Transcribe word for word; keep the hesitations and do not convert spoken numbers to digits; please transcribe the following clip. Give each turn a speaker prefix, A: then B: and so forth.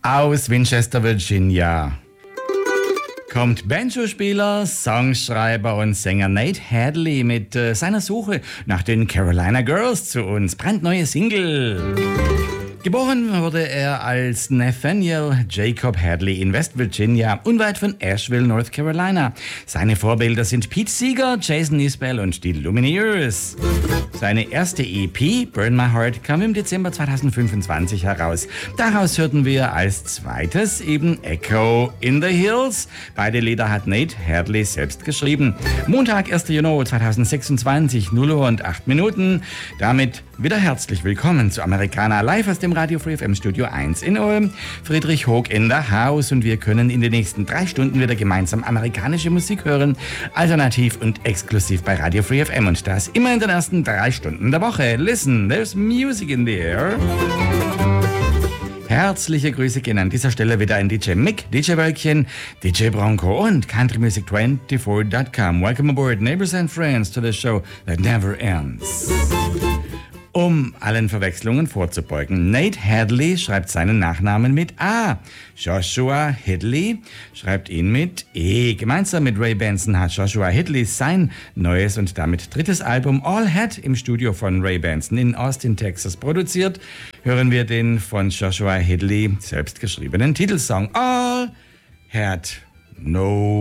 A: Aus Winchester, Virginia kommt Banjo-Spieler, Songschreiber und Sänger Nate Hadley mit äh, seiner Suche nach den Carolina Girls zu uns. Brandneue Single. Geboren wurde er als Nathaniel Jacob Hadley in West Virginia, unweit von Asheville, North Carolina. Seine Vorbilder sind Pete Seeger, Jason Isbell und die Lumineers. Seine erste E P, Burn My Heart, kam im Dezember zweitausendfünfundzwanzig heraus. Daraus hörten wir als zweites eben Echo in the Hills. Beide Lieder hat Nate Hadley selbst geschrieben. Montag, erster Juni zweitausendsechsundzwanzig, null Uhr und acht Minuten. Damit wieder herzlich willkommen zu Americana live aus dem Radio Free F M Studio eins in Ulm. Friedrich Hoog in der Haus und wir können in den nächsten drei Stunden wieder gemeinsam amerikanische Musik hören, alternativ und exklusiv bei Radio Free F M und das immer in den ersten drei Stunden der Woche. Listen, there's music in the air. Herzliche Grüße gehen an dieser Stelle wieder an D J Mick, D J Wölkchen, D J Bronco und Country Music vierundzwanzig Punkt com. Welcome aboard, neighbors and friends, to the show that never ends. Um allen Verwechslungen vorzubeugen, Nate Hadley schreibt seinen Nachnamen mit A. Joshua Hadley schreibt ihn mit E. Gemeinsam mit Ray Benson hat Joshua Hadley sein neues und damit drittes Album All Had im Studio von Ray Benson in Austin, Texas produziert. Hören wir den von Joshua Hadley selbst geschriebenen Titelsong All Had No